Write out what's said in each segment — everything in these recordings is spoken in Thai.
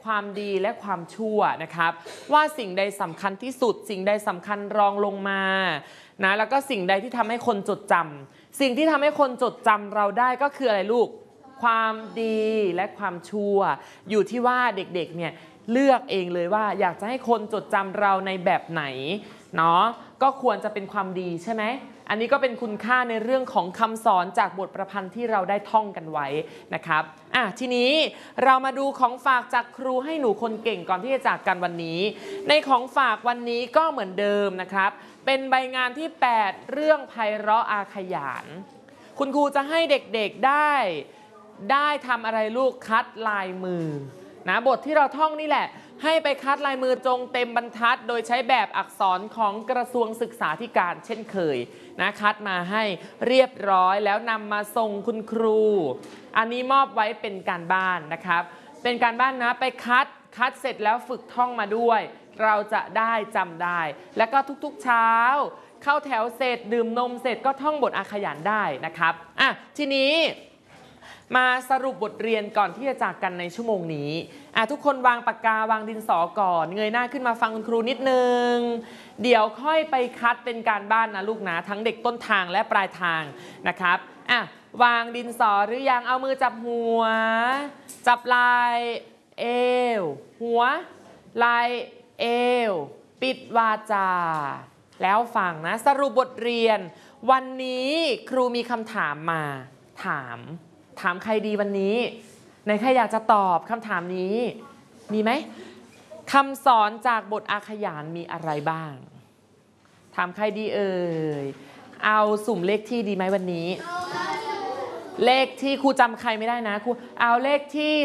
ความดีและความชั่วนะครับว่าสิ่งใดสำคัญที่สุดสิ่งใดสำคัญรองลงมานะแล้วก็สิ่งใดที่ทำให้คนจดจำสิ่งที่ทำให้คนจดจำเราได้ก็คืออะไรลูกความดีและความชั่วอยู่ที่ว่าเด็กๆเนี่ยเลือกเองเลยว่าอยากจะให้คนจดจำเราในแบบไหนเนาะก็ควรจะเป็นความดีใช่ไหมอันนี้ก็เป็นคุณค่าในเรื่องของคำสอนจากบทประพันธ์ที่เราได้ท่องกันไว้นะครับทีนี้เรามาดูของฝากจากครูให้หนูคนเก่งก่อนที่จะจากกันวันนี้ในของฝากวันนี้ก็เหมือนเดิมนะครับเป็นใบงานที่8เรื่องไพเราะอาขยานคุณครูจะให้เด็กๆได้ทำอะไรลูกคัดลายมือนะบทที่เราท่องนี่แหละให้ไปคัดลายมือจงเต็มบรรทัดโดยใช้แบบอักษรของกระทรวงศึกษาธิการเช่นเคยนะคัดมาให้เรียบร้อยแล้วนำมาส่งคุณครูอันนี้มอบไว้เป็นการบ้านนะครับเป็นการบ้านนะไปคัดเสร็จแล้วฝึกท่องมาด้วยเราจะได้จำได้แล้วก็ทุกๆเช้าเข้าแถวเสร็จดื่มนมเสร็จก็ท่องบทอาขยานได้นะครับทีนี้มาสรุปบทเรียนก่อนที่จะจากกันในชั่วโมงนี้ทุกคนวางปากกาวางดินสอก่อนเงยหน้าขึ้นมาฟังคุณครูนิดนึงเดี๋ยวค่อยไปคัดเป็นการบ้านนะลูกนะทั้งเด็กต้นทางและปลายทางนะครับวางดินสอหรือยังเอามือจับหัวจับไหล่เอวหัวไหล่เอวปิดวาจาแล้วฟังนะสรุปบทเรียนวันนี้ครูมีคำถามมาถามใครดีวันนี้ไหนใครอยากจะตอบคำถามนี้มีไหมคำสอนจากบทอาขยานมีอะไรบ้างถามใครดีเอ่ยเอาสุ่มเลขที่ดีไหมวันนี้เลขที่ครูจำใครไม่ได้นะครูเอาเลขที่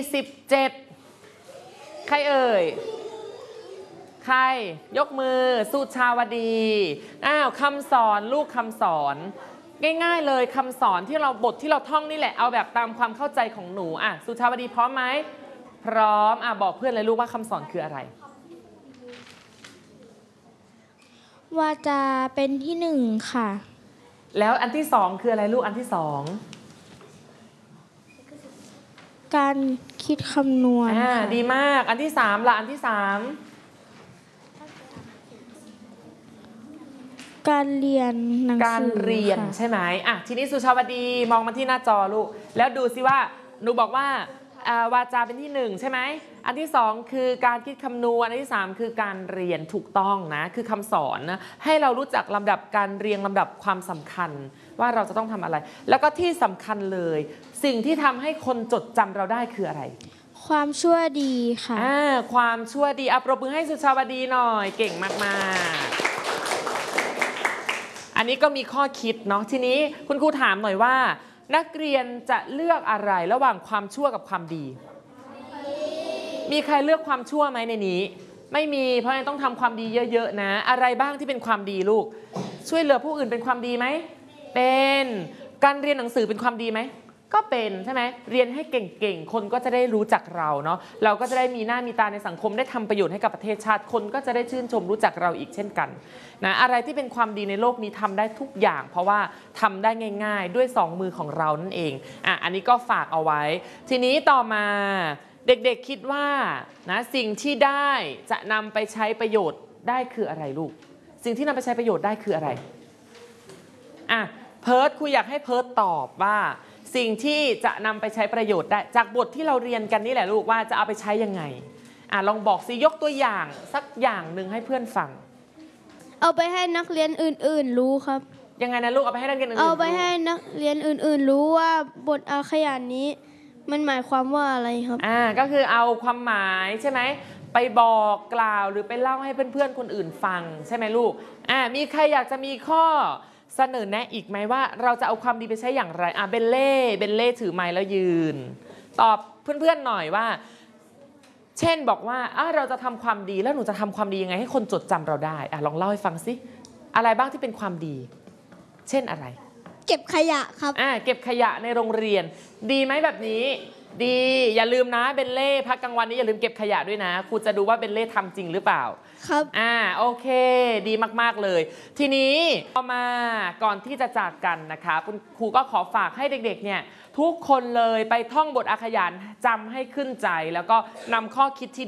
17ใครเอ่ยใครยกมือสุชาวดีคำสอนลูกคำสอนง่ายๆเลยคำสอนที่เราบทที่เราท่องนี่แหละเอาแบบตามความเข้าใจของหนูสุชาวดีพร้อมไหมพร้อมบอกเพื่อนเลยลูกว่าคำสอนคืออะไรวาจาเป็นที่1ค่ะแล้วอันที่2คืออะไรลูกอันที่2 การคิดคำนวณดีมากอันที่3ล่ะอันที่3 การเรียนหนังสือการเรียนใช่ไหมทีนี้สุชาวดีมองมาที่หน้าจอลูกแล้วดูซิว่าหนูบอกว่าวาจาเป็นที่1ใช่ไหมอันที่2คือการคิดคำนวณอันที่3คือการเรียนถูกต้องนะคือคำสอนนะให้เรารู้จักลำดับการเรียงลำดับความสำคัญว่าเราจะต้องทำอะไรแล้วก็ที่สำคัญเลยสิ่งที่ทำให้คนจดจำเราได้คืออะไรความชั่วดีค่ะความชั่วดีปรบมือให้สุชาวดีหน่อยเก่งมากๆอันนี้ก็มีข้อคิดเนาะทีนี้คุณครูถามหน่อยว่านักเรียนจะเลือกอะไรระหว่างความชั่วกับความดีมีใครเลือกความชั่วไหมในนี้ไม่มีเพราะฉะนั้นต้องทำความดีเยอะๆนะอะไรบ้างที่เป็นความดีลูกช่วยเหลือผู้อื่นเป็นความดีไหมเป็นการเรียนหนังสือเป็นความดีไหมก็เป็นใช่ไหมเรียนให้เก่งๆคนก็จะได้รู้จักเราเนาะเราก็จะได้มีหน้ามีตาในสังคมได้ทำประโยชน์ให้กับประเทศชาติคนก็จะได้ชื่นชมรู้จักเราอีกเช่นกันนะอะไรที่เป็นความดีในโลกนี้ทำได้ทุกอย่างเพราะว่าทำได้ง่ายๆด้วย2มือของเรานั่นเองอันนี้ก็ฝากเอาไว้ทีนี้ต่อมาเด็กๆคิดว่านะสิ่งที่ได้จะนำไปใช้ประโยชน์ได้คืออะไรลูกสิ่งที่นำไปใช้ประโยชน์ได้คืออะไรเพิร์ทครูอยากให้เพิร์ทตอบว่าสิ่งที่จะนำไปใช้ประโยชน์ได้จากบทที่เราเรียนกันนี่แหละลูกว่าจะเอาไปใช้ยังไงลองบอกสิยกตัวอย่างสักอย่างหนึ่งให้เพื่อนฟังเอาไปให้นักเรียนอื่นๆรู้ครับยังไงนะลูกเอาไปให้นักเรียนอื่นๆเอาไปให้นักเรียนอื่นๆรู้ว่าบทอาขยานนี้มันหมายความว่าอะไรครับก็คือเอาความหมายใช่ไหมไปบอกกล่าวหรือไปเล่าให้เพื่อนๆคนอื่นฟังใช่ไหมลูกมีใครอยากจะมีข้อเสนอแนะอีกไหมว่าเราจะเอาความดีไปใช้อย่างไรเบลเล่ถือไมค์แล้วยืนตอบเพื่อนๆหน่อยว่าเช่นบอกว่าเราจะทำความดีแล้วหนูจะทำความดียังไงให้คนจดจำเราได้ลองเล่าให้ฟังสิอะไรบ้างที่เป็นความดีเช่นอะไรเก็บขยะครับเก็บขยะในโรงเรียนดีไหมแบบนี้ดีอย่าลืมนะเบลเล่พักกลางวันนี้อย่าลืมเก็บขยะด้วยนะครูจะดูว่าเบลเล่ทำจริงหรือเปล่าครับโอเคดีมากๆเลยทีนี้ต่อมาก่อนที่จะจากกันนะคะคุณครูก็ขอฝากให้เด็กๆเนี่ยทุกคนเลยไปท่องบทอาขยานจำให้ขึ้นใจแล้วก็นำข้อคิดที่